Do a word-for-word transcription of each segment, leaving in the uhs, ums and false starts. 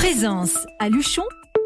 Présence à Luchon,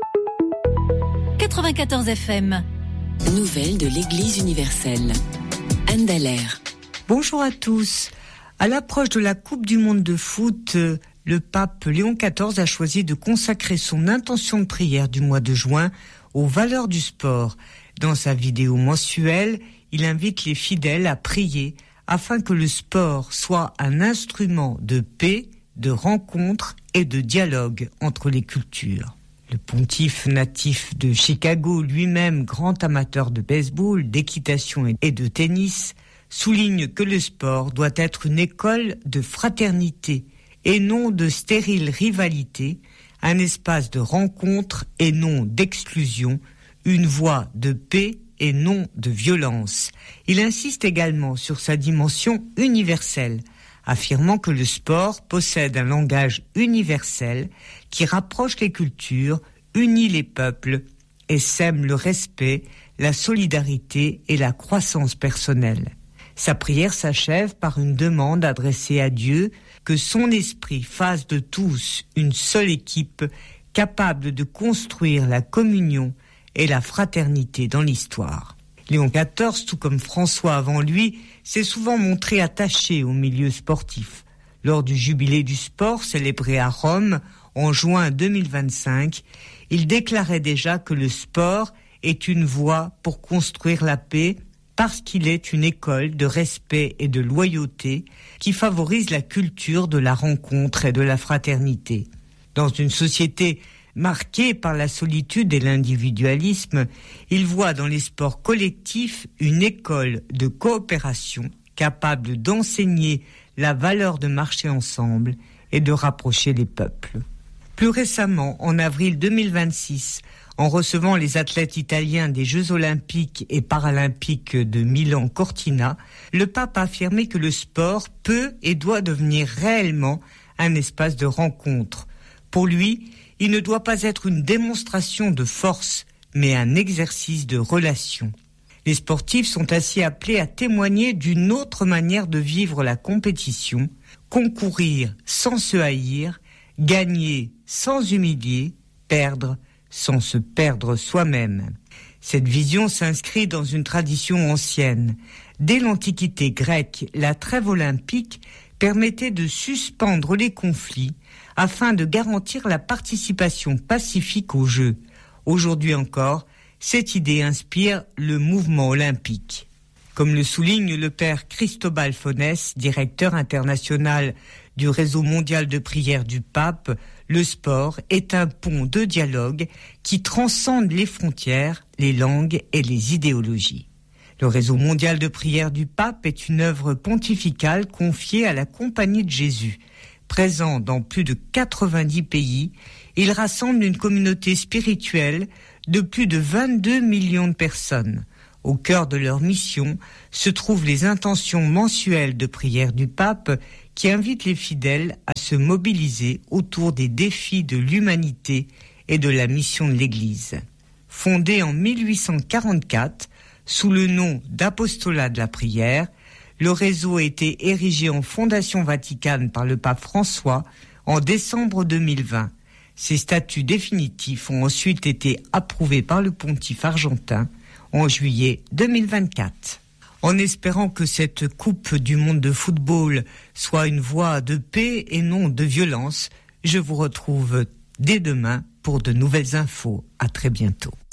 quatre-vingt-quatorze F M. Nouvelles de l'Église universelle. Anne Dallaire. Bonjour à tous. À l'approche de la Coupe du Monde de foot, le pape Léon quatorze a choisi de consacrer son intention de prière du mois de juin aux valeurs du sport. Dans sa vidéo mensuelle, il invite les fidèles à prier afin que le sport soit un instrument de paix, de rencontre et de dialogue entre les cultures. Le pontife natif de Chicago, lui-même grand amateur de baseball, d'équitation et de tennis, souligne que le sport doit être une école de fraternité et non de stérile rivalité, un espace de rencontre et non d'exclusion, une voie de paix et non de violence. Il insiste également sur sa dimension universelle, affirmant que le sport possède un langage universel qui rapproche les cultures, unit les peuples et sème le respect, la solidarité et la croissance personnelle. Sa prière s'achève par une demande adressée à Dieu que son esprit fasse de tous une seule équipe capable de construire la communion et la fraternité dans l'histoire. Léon quatorze, tout comme François avant lui, s'est souvent montré attaché au milieu sportif. Lors du jubilé du sport célébré à Rome en juin deux mille vingt-cinq, il déclarait déjà que le sport est une voie pour construire la paix parce qu'il est une école de respect et de loyauté qui favorise la culture de la rencontre et de la fraternité. Dans une société marquée par la solitude et l'individualisme, il voit dans les sports collectifs une école de coopération capable d'enseigner la valeur de marcher ensemble et de rapprocher les peuples. Plus récemment, en avril deux mille vingt-six, en recevant les athlètes italiens des Jeux olympiques et paralympiques de Milan-Cortina, le pape a affirmé que le sport peut et doit devenir réellement un espace de rencontre. Pour lui, il ne doit pas être une démonstration de force, mais un exercice de relation. Les sportifs sont ainsi appelés à témoigner d'une autre manière de vivre la compétition, concourir sans se haïr, gagner sans humilier, perdre sans se perdre soi-même. Cette vision s'inscrit dans une tradition ancienne. Dès l'Antiquité grecque, la trêve olympique permettait de suspendre les conflits afin de garantir la participation pacifique aux Jeux. Aujourd'hui encore, cette idée inspire le mouvement olympique. Comme le souligne le père Cristobal Fonès, directeur international du réseau mondial de prière du pape, le sport est un pont de dialogue qui transcende les frontières, les langues et les idéologies. Le réseau mondial de prière du pape est une œuvre pontificale confiée à la Compagnie de Jésus. Présent dans plus de quatre-vingt-dix pays, il rassemble une communauté spirituelle de plus de vingt-deux millions de personnes. Au cœur de leur mission se trouvent les intentions mensuelles de prière du pape qui invitent les fidèles à se mobiliser autour des défis de l'humanité et de la mission de l'Église. Fondé en mille huit cent quarante-quatre sous le nom d'Apostolat de la prière, le réseau a été érigé en fondation vaticane par le pape François en décembre deux mille vingt. Ses statuts définitifs ont ensuite été approuvés par le pontife argentin en juillet deux mille vingt-quatre. En espérant que cette Coupe du Monde de football soit une voie de paix et non de violence, je vous retrouve dès demain pour de nouvelles infos. À très bientôt.